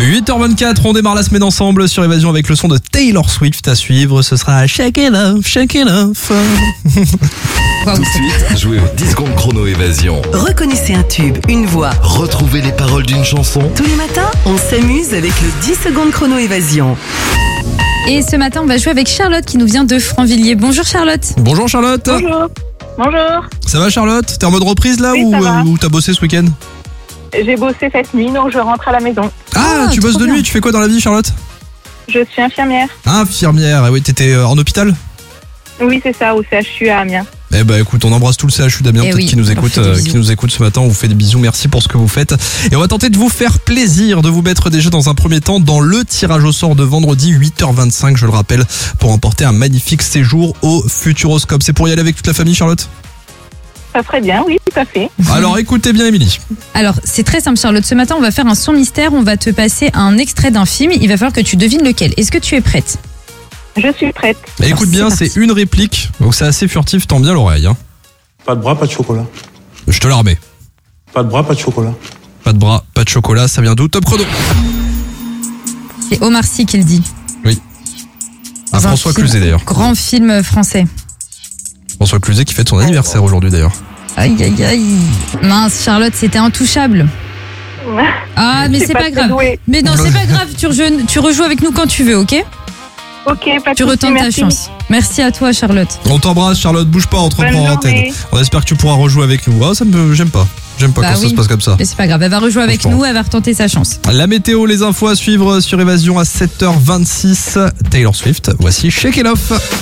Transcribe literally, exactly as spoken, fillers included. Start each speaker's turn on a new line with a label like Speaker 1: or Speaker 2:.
Speaker 1: huit heures vingt-quatre, on démarre la semaine ensemble sur Évasion avec le son de Taylor Swift à suivre. Ce sera Shake It Off, Shake It Off.
Speaker 2: Tout de suite, jouez au dix secondes chrono Évasion.
Speaker 3: Reconnaissez un tube, une voix.
Speaker 2: Retrouvez les paroles d'une chanson.
Speaker 3: Tous les matins, on s'amuse avec le dix secondes chrono Évasion.
Speaker 4: Et ce matin, on va jouer avec Charlotte qui nous vient de Franvilliers. Bonjour Charlotte.
Speaker 1: Bonjour Charlotte.
Speaker 5: Bonjour. Bonjour.
Speaker 1: Ça va Charlotte? T'es en mode reprise là
Speaker 5: Oui,
Speaker 1: ou,
Speaker 5: ça va.
Speaker 1: euh, ou t'as bossé ce week-end?
Speaker 5: J'ai bossé cette nuit, donc je rentre à la maison.
Speaker 1: Ah,
Speaker 4: Ah,
Speaker 1: tu bosses
Speaker 4: trop
Speaker 1: de
Speaker 4: bien.
Speaker 1: nuit, tu fais quoi dans la vie Charlotte?
Speaker 5: Je suis infirmière.
Speaker 1: Infirmière, ah oui, t'étais euh, en hôpital?
Speaker 5: Oui, c'est ça, au C H U à Amiens.
Speaker 1: Eh ben écoute, on embrasse tout le C H U d'Amiens
Speaker 4: Eh
Speaker 1: peut-être
Speaker 4: oui,
Speaker 1: qui nous
Speaker 4: on
Speaker 1: écoute,
Speaker 4: fait des
Speaker 1: euh,
Speaker 4: bisous.
Speaker 1: qui nous écoute ce matin. On vous fait des bisous, merci pour ce que vous faites. Et on va tenter de vous faire plaisir, de vous mettre déjà dans un premier temps dans le tirage au sort de vendredi huit heures vingt-cinq, je le rappelle, pour emporter un magnifique séjour au Futuroscope. C'est pour y aller avec toute la famille Charlotte?
Speaker 5: Ça serait bien, oui, tout à fait.
Speaker 1: Alors écoutez bien Émilie.
Speaker 4: Alors, c'est très simple Charlotte. Ce matin, on va faire un son mystère. On va te passer un extrait d'un film. Il va falloir que tu devines lequel. Est-ce que tu es prête?
Speaker 5: Je suis prête.
Speaker 1: Et écoute bien,
Speaker 4: c'est
Speaker 1: c'est une réplique, donc c'est assez furtif, tends bien l'oreille. Hein.
Speaker 6: Pas de bras, pas de chocolat.
Speaker 1: Je te la remets.
Speaker 6: Pas de bras, pas de chocolat.
Speaker 1: Pas de bras, pas de chocolat, ça vient d'où? Top chrono.
Speaker 4: C'est Omar Sy qui le dit.
Speaker 1: Oui. Ah,
Speaker 4: Dans un
Speaker 1: François
Speaker 4: film-
Speaker 1: Cluzet d'ailleurs.
Speaker 4: Grand film français.
Speaker 1: François Cluzet qui fête son anniversaire aujourd'hui d'ailleurs.
Speaker 4: Aïe, aïe, aïe. Mince, Charlotte, c'était Intouchable. Ah, mais
Speaker 5: Je suis
Speaker 4: c'est
Speaker 5: pas
Speaker 4: pas
Speaker 5: très
Speaker 4: grave.
Speaker 5: douée.
Speaker 4: Mais non, c'est pas grave. Tu rejoues, tu rejoues avec nous quand tu veux, ok?
Speaker 5: Ok, pas de
Speaker 4: Tu
Speaker 5: souci,
Speaker 4: retentes ta
Speaker 5: merci.
Speaker 4: chance. Merci à toi, Charlotte.
Speaker 1: On t'embrasse Charlotte, bouge pas, on te
Speaker 5: Bonne
Speaker 1: reprend en antenne.
Speaker 5: journée.
Speaker 1: On espère que tu pourras rejouer avec nous. Ah, ça me, j'aime pas. J'aime pas
Speaker 4: Bah
Speaker 1: quand ça
Speaker 4: oui.
Speaker 1: se passe comme ça.
Speaker 4: Mais c'est pas grave. Elle va rejouer avec
Speaker 1: Franchement.
Speaker 4: nous. Elle va retenter sa chance.
Speaker 1: La météo, les infos à suivre sur Évasion à sept heures vingt-six. Taylor Swift, voici Shake It Off.